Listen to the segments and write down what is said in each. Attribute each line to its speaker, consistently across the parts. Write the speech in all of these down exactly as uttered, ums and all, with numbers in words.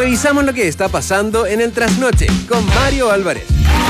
Speaker 1: Revisamos lo que está pasando en el Trasnoche con Mario Álvarez.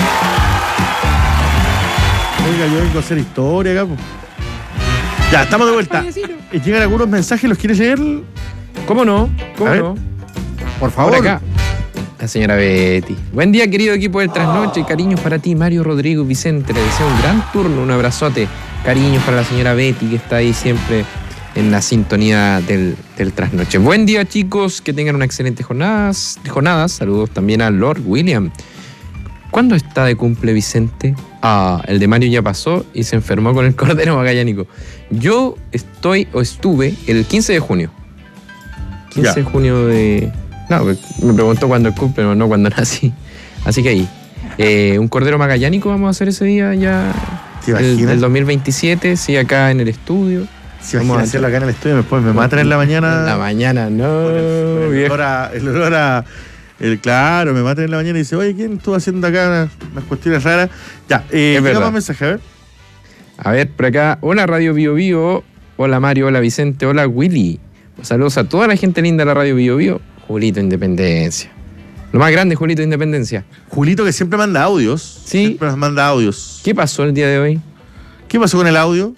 Speaker 2: Oiga, yo vengo a hacer historia acá. Po. Ya, estamos de vuelta. Eh, Llegan algunos mensajes, ¿los quieres leer?
Speaker 3: ¿Cómo no? ¿Cómo no?
Speaker 2: Por favor.
Speaker 3: Por acá. La señora Betty. Buen día, querido equipo del Trasnoche. Cariños para ti, Mario, Rodrigo, Vicente. Le deseo un gran turno, un abrazote. Cariños para la señora Betty, que está ahí siempre en la sintonía del, del Trasnoche. Buen día, chicos. Que tengan una excelente jornada. jornada. Saludos también a Lord William. ¿Cuándo está de cumple Vicente? Ah, el de Mario ya pasó y se enfermó con el cordero magallánico. Yo estoy o estuve el quince de junio. quince de junio de... No, me preguntó cuándo el cumple, no, no cuándo nací. Así que ahí. Eh, un cordero magallánico vamos a hacer ese día ya. El, el dos mil veintisiete, sí, acá en el estudio.
Speaker 2: Si vamos a hacerlo acá en el estudio, después me matan en la mañana.
Speaker 3: En la mañana, no.
Speaker 2: Con el, con el olor a... El olor a el, claro, me matan en la mañana y dice, oye, ¿quién estuvo haciendo acá unas, unas cuestiones raras? Ya, eh, llega más mensaje, a ver.
Speaker 3: A ver, por acá. Hola, Radio Bio Bio. Hola, Mario. Hola, Vicente. Hola, Willy. Saludos a toda la gente linda de la Radio Bio Bio. Julito Independencia. Lo más grande, Julito Independencia.
Speaker 2: Julito que siempre manda audios.
Speaker 3: Sí.
Speaker 2: Siempre nos manda audios.
Speaker 3: ¿Qué pasó el día de hoy?
Speaker 2: ¿Qué pasó con el audio?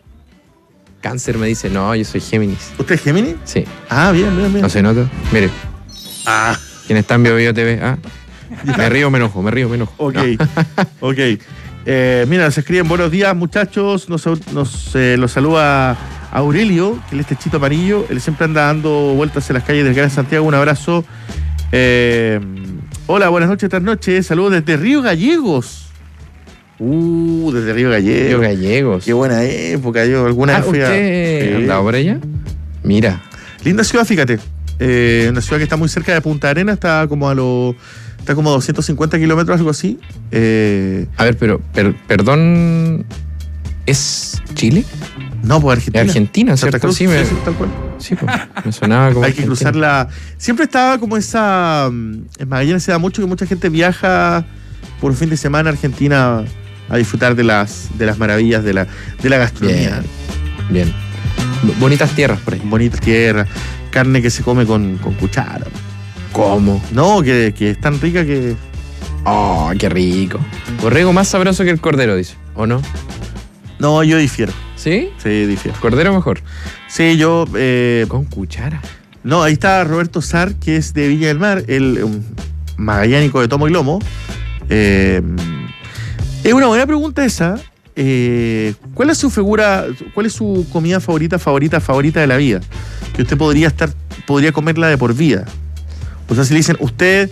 Speaker 3: Cáncer me dice, no, yo soy Géminis.
Speaker 2: ¿Usted es Géminis?
Speaker 3: Sí.
Speaker 2: Ah, bien, bien, bien.
Speaker 3: ¿No se nota? Mire.
Speaker 2: Ah.
Speaker 3: ¿Quién está en Bio Bio T V? Ah. Me río, me enojo, me río, me enojo.
Speaker 2: Ok,
Speaker 3: no.
Speaker 2: ok. Eh, mira, nos escriben buenos días, muchachos. Nos, nos eh, los saluda Aurelio, que él es techito amarillo. Él siempre anda dando vueltas en las calles del Gran Santiago. Un abrazo. Eh, hola, buenas noches, buenas noches. Saludos desde Río Gallegos. Uh, desde Río Gallegos.
Speaker 3: Río Gallegos.
Speaker 2: Qué buena época. Yo alguna
Speaker 3: ah,
Speaker 2: vez fui a.
Speaker 3: ¿Usted
Speaker 2: eh,
Speaker 3: andaba por allá? Mira.
Speaker 2: Linda ciudad, fíjate. Eh, una ciudad que está muy cerca de Punta Arenas, está como a los. Está como a doscientos cincuenta kilómetros, algo así. Eh,
Speaker 3: a ver, pero, per, perdón. ¿Es Chile?
Speaker 2: No, pues Argentina.
Speaker 3: Es Argentina, ¿cierto?
Speaker 2: Cruz,
Speaker 3: sí, me,
Speaker 2: sí, tal cual.
Speaker 3: Sí, pues, me sonaba como
Speaker 2: Hay
Speaker 3: Argentina.
Speaker 2: que cruzarla. Siempre estaba como esa. En Magallanes se da mucho que mucha gente viaja por un fin de semana a Argentina a disfrutar de las, de las maravillas de la, de la gastronomía.
Speaker 3: Bien. Bien. Bonitas tierras por ahí.
Speaker 2: Bonitas tierras. Carne que se come con, con cuchara.
Speaker 3: ¿Cómo?
Speaker 2: No, que, que es tan rica que.
Speaker 3: Oh, qué rico. Borrego más sabroso que el cordero, dice. ¿O no?
Speaker 2: No, yo difiero.
Speaker 3: ¿Sí?
Speaker 2: Sí, difiero.
Speaker 3: ¿Cordero mejor?
Speaker 2: Sí, yo. Eh,
Speaker 3: con cuchara.
Speaker 2: No, ahí está Roberto Sar, que es de Viña del Mar, el um, magallánico de tomo y lomo. Eh, es una buena pregunta esa. Eh, ¿Cuál es su figura, cuál es su comida favorita, favorita, favorita de la vida? Que usted podría estar, podría comerla de por vida. O sea, si le dicen, usted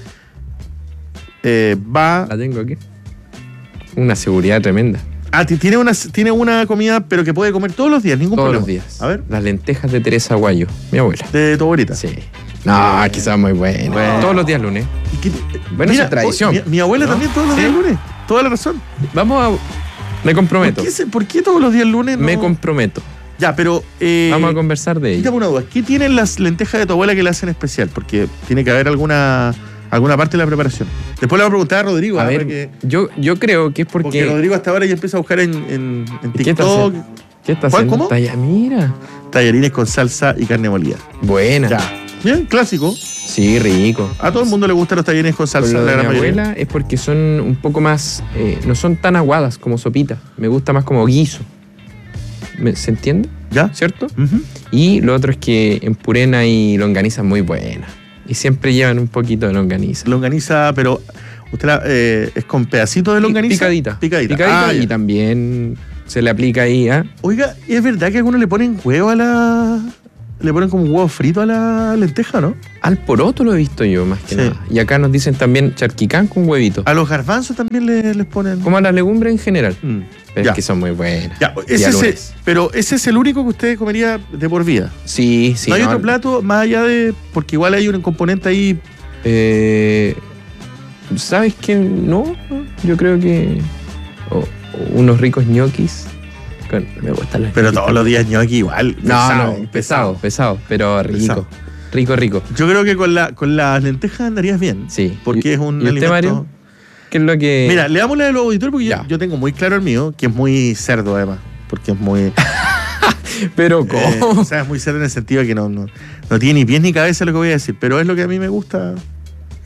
Speaker 2: eh, va.
Speaker 3: La tengo aquí. Una seguridad tremenda.
Speaker 2: Ah, tiene una, tiene una comida, pero que puede comer todos los días, ningún
Speaker 3: todos
Speaker 2: problema.
Speaker 3: Todos los días.
Speaker 2: A ver.
Speaker 3: Las lentejas de Teresa Guayo, mi abuela.
Speaker 2: ¿De tu abuelita?
Speaker 3: Sí. No, quizás muy buena.
Speaker 2: Bueno.
Speaker 3: Todos los días lunes.
Speaker 2: ¿Y qué,
Speaker 3: bueno,
Speaker 2: mira,
Speaker 3: es tradición.
Speaker 2: Mi, mi abuela ¿no? también todos los
Speaker 3: ¿Sí?
Speaker 2: días lunes. Toda la razón.
Speaker 3: Vamos a. Me comprometo.
Speaker 2: ¿Por qué, se, ¿por qué todos los días lunes no?
Speaker 3: Me comprometo.
Speaker 2: Ya, pero. Eh,
Speaker 3: Vamos a conversar de ello.
Speaker 2: Quítame una duda. ¿Qué tienen las lentejas de tu abuela que le hacen especial? Porque tiene que haber alguna. Alguna parte de la preparación. Después le voy a preguntar a Rodrigo.
Speaker 3: A
Speaker 2: ¿eh?
Speaker 3: ver,
Speaker 2: porque,
Speaker 3: yo, yo creo que es porque...
Speaker 2: Porque Rodrigo hasta ahora ya empieza a buscar en, en, en TikTok.
Speaker 3: ¿Qué está
Speaker 2: ¿Cuál,
Speaker 3: haciendo?
Speaker 2: ¿Cómo?
Speaker 3: Talla, mira.
Speaker 2: Tallarines con salsa y carne molida.
Speaker 3: Buena.
Speaker 2: Ya. Bien, clásico.
Speaker 3: Sí, rico.
Speaker 2: A todo el mundo le gustan los tallarines con salsa.
Speaker 3: Con lo
Speaker 2: la
Speaker 3: de
Speaker 2: gran
Speaker 3: mi
Speaker 2: mayoría.
Speaker 3: abuela es porque son un poco más... Eh, no son tan aguadas como sopita. Me gusta más como guiso. ¿Se entiende?
Speaker 2: ¿Ya?
Speaker 3: ¿Cierto?
Speaker 2: Uh-huh.
Speaker 3: Y lo otro es que en Purena y longaniza muy buena. Y siempre llevan un poquito de longaniza.
Speaker 2: Longaniza, pero usted la, eh, es con pedacitos de longaniza.
Speaker 3: Picadita.
Speaker 2: Picadita.
Speaker 3: Picadita
Speaker 2: ah,
Speaker 3: y
Speaker 2: ya.
Speaker 3: también se le aplica ahí, ¿ah? ¿eh?
Speaker 2: Oiga, ¿es verdad que algunos le ponen huevo a la... Le ponen como un huevo frito a la lenteja, ¿no?
Speaker 3: Al poroto lo he visto yo, más que
Speaker 2: Sí.
Speaker 3: nada. Y acá nos dicen también charquicán con huevito.
Speaker 2: A los garbanzos también le, les ponen...
Speaker 3: Como a las legumbres en general.
Speaker 2: Mm.
Speaker 3: Pero
Speaker 2: Ya.
Speaker 3: es que son muy buenas.
Speaker 2: Ya, ese es, pero ese es el único que usted comería de por vida.
Speaker 3: Sí, sí.
Speaker 2: ¿No hay
Speaker 3: no,
Speaker 2: otro plato más allá de...? Porque igual hay un componente ahí...
Speaker 3: Eh, ¿Sabes qué? No, yo creo que... oh, oh, unos ricos ñoquis. Con, me gustan los
Speaker 2: Pero
Speaker 3: ñoquis
Speaker 2: todos los días ñoqui igual.
Speaker 3: No,
Speaker 2: pesado,
Speaker 3: no, pesado, pesado, pero rico.
Speaker 2: Pesado.
Speaker 3: Rico, rico.
Speaker 2: Yo creo que con, la, con las lentejas andarías bien.
Speaker 3: Sí.
Speaker 2: Porque
Speaker 3: ¿Y,
Speaker 2: es un
Speaker 3: ¿y usted,
Speaker 2: alimento...
Speaker 3: Mario? ¿Qué es lo que...?
Speaker 2: Mira, le damos la de los auditores porque yo,
Speaker 3: Ya.
Speaker 2: yo tengo muy claro el mío, que es muy cerdo además. Porque es muy...
Speaker 3: Pero ¿cómo?
Speaker 2: Eh, o sea, es muy cerdo en el sentido de que no, no, no tiene ni pies ni cabeza lo que voy a decir, pero es lo que a mí me gusta.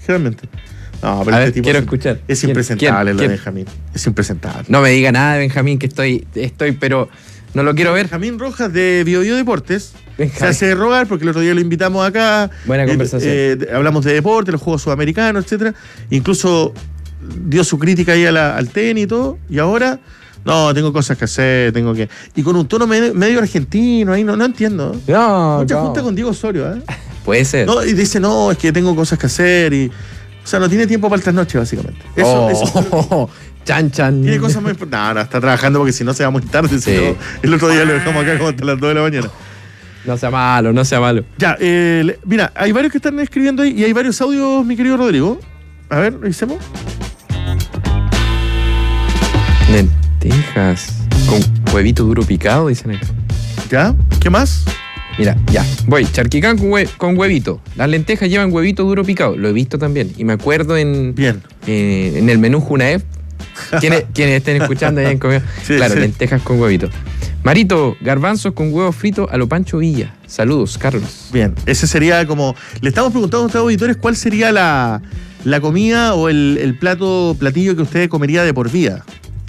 Speaker 2: generalmente. No, pero
Speaker 3: A
Speaker 2: este
Speaker 3: ver,
Speaker 2: tipo
Speaker 3: quiero
Speaker 2: es,
Speaker 3: escuchar.
Speaker 2: es
Speaker 3: ¿Quién-
Speaker 2: impresentable
Speaker 3: quién-
Speaker 2: lo de
Speaker 3: quién?
Speaker 2: Benjamín. Es impresentable.
Speaker 3: No me diga nada de Benjamín, que estoy, estoy, pero no lo quiero ver.
Speaker 2: Benjamín Rojas de Bio Bio Deportes se
Speaker 3: Benjamín.
Speaker 2: hace rogar porque el otro día lo invitamos acá.
Speaker 3: Buena
Speaker 2: Eh,
Speaker 3: conversación.
Speaker 2: eh, de- hablamos de deporte, los juegos sudamericanos, etcétera. Incluso dio su crítica ahí a la- al tenis y todo. Y ahora, no, tengo cosas que hacer, tengo que. Y con un tono medio, medio argentino ahí, no, no entiendo.
Speaker 3: No,
Speaker 2: Mucha
Speaker 3: no.
Speaker 2: junta con Diego Osorio, ¿eh?
Speaker 3: Puede ser.
Speaker 2: No, y dice, no, es que tengo cosas que hacer y. O sea, no tiene tiempo para el trasnoche, básicamente. Eso,
Speaker 3: Oh,
Speaker 2: eso-
Speaker 3: chan, chan.
Speaker 2: tiene cosas muy importantes. No, no, está trabajando porque si no se va muy tarde. si
Speaker 3: Sí.
Speaker 2: no, el otro día lo dejamos acá como hasta las dos de la mañana.
Speaker 3: No sea malo, no sea malo.
Speaker 2: Ya, eh, le- mira, hay varios que están escribiendo ahí y hay varios audios, mi querido Rodrigo. A ver, revisemos.
Speaker 3: Lentejas con huevito duro picado, dicen acá.
Speaker 2: ¿Ya? ¿Qué más?
Speaker 3: Mira, ya. Voy, charquicán con, hue- con huevito. Las lentejas llevan huevito duro picado. Lo he visto también. Y me acuerdo en,
Speaker 2: Bien.
Speaker 3: eh, en el menú Junaef. Quienes, quienes estén escuchando ahí en comido.
Speaker 2: Sí,
Speaker 3: claro,
Speaker 2: sí.
Speaker 3: lentejas con huevito. Marito, garbanzos con huevo frito a lo Pancho Villa. Saludos, Carlos.
Speaker 2: Bien. Ese sería como. Le estamos preguntando a nuestros auditores cuál sería la, la comida o el, el plato, platillo que usted comería de por vida.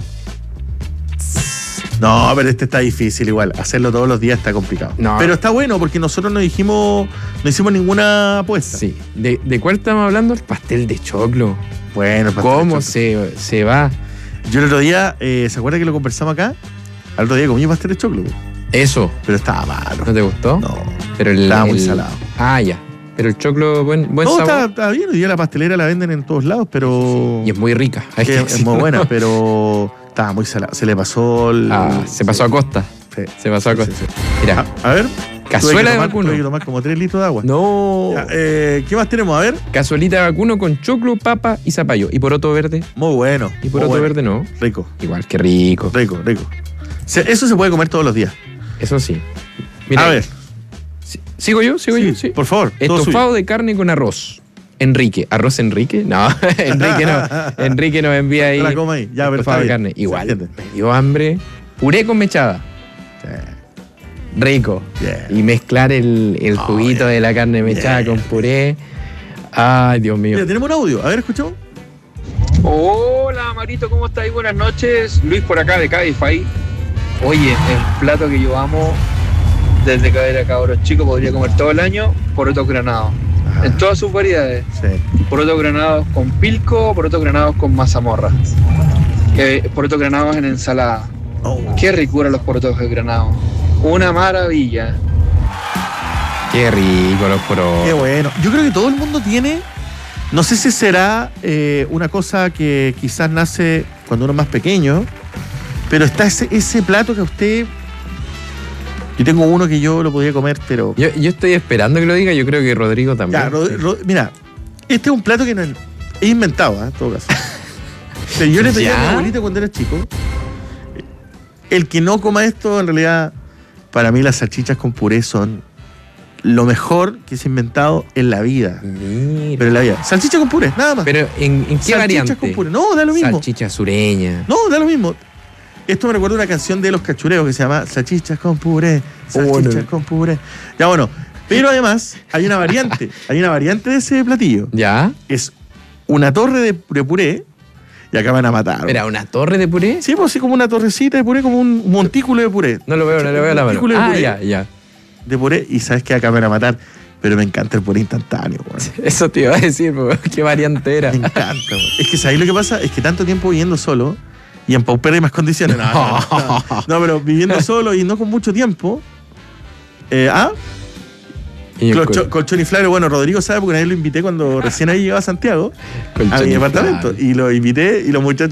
Speaker 2: No, pero este está difícil igual. Hacerlo todos los días está complicado.
Speaker 3: No.
Speaker 2: Pero está bueno porque nosotros no dijimos, no hicimos ninguna apuesta.
Speaker 3: Sí. ¿De, de cuál estamos hablando? El pastel de choclo.
Speaker 2: Bueno, pastel de
Speaker 3: ¿Cómo
Speaker 2: choclo.
Speaker 3: se, se va?
Speaker 2: Yo el otro día, eh, ¿se acuerda que lo conversamos acá? Al otro día comí pastel de choclo, po.
Speaker 3: Eso.
Speaker 2: pero estaba malo.
Speaker 3: ¿No te gustó?
Speaker 2: No.
Speaker 3: Pero el,
Speaker 2: Estaba muy
Speaker 3: el-
Speaker 2: salado.
Speaker 3: Ah, ya. Pero el choclo, buen, buen
Speaker 2: No,
Speaker 3: sabor.
Speaker 2: está, está bien. Hoy día la pastelera la venden en todos lados, pero.
Speaker 3: Y es muy rica. hay
Speaker 2: que
Speaker 3: que
Speaker 2: es
Speaker 3: decirlo.
Speaker 2: muy buena, pero estaba muy salado. Se le pasó el.
Speaker 3: Ah, se pasó a costa.
Speaker 2: Sí.
Speaker 3: Se pasó a
Speaker 2: Sí,
Speaker 3: costa.
Speaker 2: sí, sí.
Speaker 3: Mira,
Speaker 2: A, a ver.
Speaker 3: cazuela
Speaker 2: tuve que
Speaker 3: de
Speaker 2: tomar-
Speaker 3: vacuno.
Speaker 2: Tuve que tomar como tres litros de agua.
Speaker 3: No.
Speaker 2: Ya, eh, ¿Qué más tenemos? A ver.
Speaker 3: Cazuelita de vacuno con choclo, papa y zapallo. ¿Y poroto verde?
Speaker 2: Muy bueno.
Speaker 3: ¿Y
Speaker 2: muy
Speaker 3: poroto
Speaker 2: bueno.
Speaker 3: verde no?
Speaker 2: Rico,
Speaker 3: Igual, que rico.
Speaker 2: rico, rico. Se- eso se puede comer todos los días.
Speaker 3: Eso sí. Mira,
Speaker 2: a ver.
Speaker 3: si- ¿Sigo yo? ¿Sigo yo? Sí.
Speaker 2: Por favor. todo
Speaker 3: Estofado
Speaker 2: suyo.
Speaker 3: de carne con arroz. Enrique. ¿Arroz Enrique? No, Enrique no. Enrique nos envía ahí.
Speaker 2: No la coma ahí. Ya, pero
Speaker 3: estofado
Speaker 2: está
Speaker 3: de
Speaker 2: bien.
Speaker 3: carne.
Speaker 2: Se
Speaker 3: Igual.
Speaker 2: entiende.
Speaker 3: Me dio hambre. Puré con mechada. Rico.
Speaker 2: Yeah.
Speaker 3: Y mezclar el, el
Speaker 2: Oh,
Speaker 3: juguito
Speaker 2: yeah.
Speaker 3: de la carne mechada
Speaker 2: Yeah.
Speaker 3: con puré. Ay, Dios mío.
Speaker 2: Mira, tenemos un audio. A ver, escuchamos.
Speaker 4: Hola Marito, ¿cómo estáis? Buenas noches. Luis por acá de Cabify. Oye, el plato que yo amo desde que era cabros chico, podría comer todo el año, porotos granados.
Speaker 2: Ah,
Speaker 4: En todas sus variedades.
Speaker 2: sí.
Speaker 4: Porotos granados con pilco, porotos granados con mazamorra. Eh, porotos granados en ensalada.
Speaker 2: Oh.
Speaker 4: Qué ricura los porotos granados. Una maravilla.
Speaker 3: Qué rico los porotos.
Speaker 2: Qué bueno. Yo creo que todo el mundo tiene. No sé si será eh, una cosa que quizás nace cuando uno es más pequeño, pero está ese, ese plato que a usted. Yo tengo uno que yo lo podía comer, pero.
Speaker 3: Yo, yo estoy esperando que lo diga, yo creo que Rodrigo también.
Speaker 2: Ya, Ro- Ro- mira, este es un plato que no es es inventado, ¿eh? En todo caso. Pero yo le pedí a mi
Speaker 3: ¿Ya?
Speaker 2: abuelita cuando era chico. El que no coma esto, en realidad, para mí las salchichas con puré son lo mejor que se ha inventado en la vida.
Speaker 3: Mira.
Speaker 2: Pero en la vida. Salchicha con puré, nada más.
Speaker 3: Pero ¿en, en qué
Speaker 2: Salchichas
Speaker 3: variante?
Speaker 2: con puré. No, da lo mismo.
Speaker 3: Salchicha sureña.
Speaker 2: No, da lo mismo. Esto me recuerda a una canción de Los Cachureos que se llama Salchichas con puré,
Speaker 3: Oh,
Speaker 2: salchichas
Speaker 3: no.
Speaker 2: con puré. Ya bueno, pero además hay una variante. Hay una variante de ese platillo.
Speaker 3: ¿Ya?
Speaker 2: Es una torre de puré puré y acá me van a matar.
Speaker 3: ¿Era una torre de puré?
Speaker 2: Sí, pues así como una torrecita de puré, como un montículo de puré.
Speaker 3: No lo veo, no lo veo a la mano.
Speaker 2: Montículo de
Speaker 3: Ah,
Speaker 2: puré,
Speaker 3: ya, ya.
Speaker 2: de puré y sabes que acá me van a matar. Pero me encanta el puré instantáneo, weón.
Speaker 3: Eso te iba a decir, po, qué variante era.
Speaker 2: Me encanta, weón. Es que ¿sabéis lo que pasa? Es que tanto tiempo viviendo solo y en paupérrimas condiciones. No, no, no, no. No, pero viviendo solo y no con mucho tiempo. Eh, ah,
Speaker 3: Y el
Speaker 2: colcho-
Speaker 3: col-
Speaker 2: colchón inflable. Bueno, Rodrigo sabe porque una vez lo invité cuando recién ahí llegaba a Santiago, a
Speaker 3: colchón
Speaker 2: mi
Speaker 3: inflable.
Speaker 2: departamento. Y lo invité y los muchachos